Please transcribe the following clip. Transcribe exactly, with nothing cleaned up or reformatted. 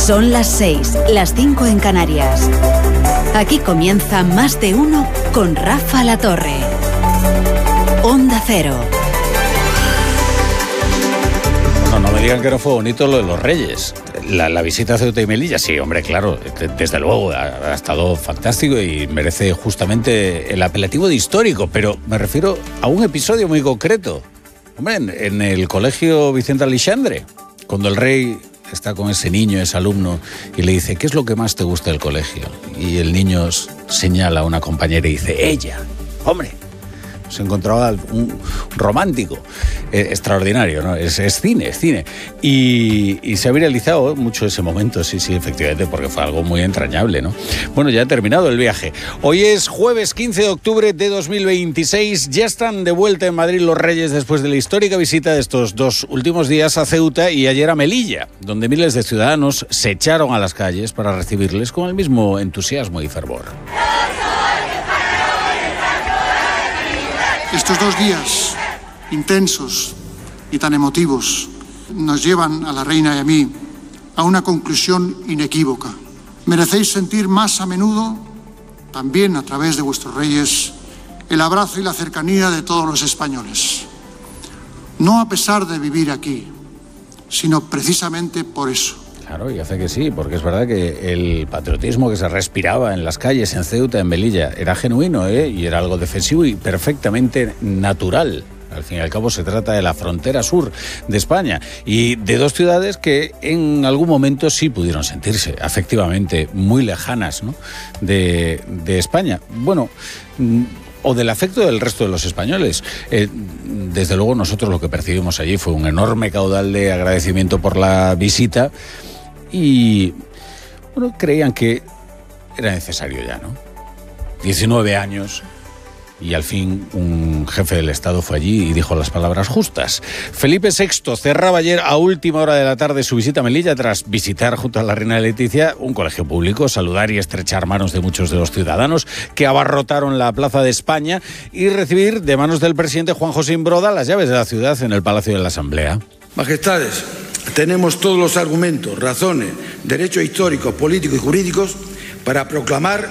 Son las seis, las cinco en Canarias. Aquí comienza Más de Uno con Rafa La Torre. Onda Cero. No, no me digan que no fue bonito lo de los Reyes. La, la visita a Ceuta y Melilla, sí, hombre, claro, desde luego, ha, ha estado fantástico y merece justamente el apelativo de histórico, pero me refiero a un episodio muy concreto. Hombre, en, en el colegio Vicente Aleixandre, cuando el rey está con ese niño, ese alumno, y le dice, ¿qué es lo que más te gusta del colegio? Y el niño señala a una compañera y dice, ella, hombre. Se encontraba un romántico eh, extraordinario, ¿no? Es, es cine, es cine. Y, y se ha viralizado mucho ese momento, sí, sí, efectivamente, porque fue algo muy entrañable, ¿no? Bueno, ya ha terminado el viaje. Hoy es jueves quince de octubre de dos mil veintiséis. Ya están de vuelta en Madrid los Reyes después de la histórica visita de estos dos últimos días a Ceuta y ayer a Melilla, donde miles de ciudadanos se echaron a las calles para recibirles con el mismo entusiasmo y fervor. Estos dos días intensos y tan emotivos nos llevan a la reina y a mí a una conclusión inequívoca. Merecéis sentir más a menudo, también a través de vuestros reyes, el abrazo y la cercanía de todos los españoles. No a pesar de vivir aquí, sino precisamente por eso. Claro, y hace que sí, porque es verdad que el patriotismo que se respiraba en las calles, en Ceuta, en Melilla, era genuino, ¿eh? Y era algo defensivo y perfectamente natural. Al fin y al cabo se trata de la frontera sur de España y de dos ciudades que en algún momento sí pudieron sentirse afectivamente muy lejanas, ¿no? de, de España. Bueno, o del afecto del resto de los españoles. Eh, desde luego nosotros lo que percibimos allí fue un enorme caudal de agradecimiento por la visita y, bueno, creían que era necesario ya, ¿no? diecinueve años y al fin un jefe del Estado fue allí y dijo las palabras justas. Felipe sexto cerraba ayer a última hora de la tarde su visita a Melilla tras visitar junto a la reina Leticia un colegio público, saludar y estrechar manos de muchos de los ciudadanos que abarrotaron la Plaza de España y recibir de manos del presidente Juan José Imbroda las llaves de la ciudad en el Palacio de la Asamblea. Majestades, tenemos todos los argumentos, razones, derechos históricos, políticos y jurídicos para proclamar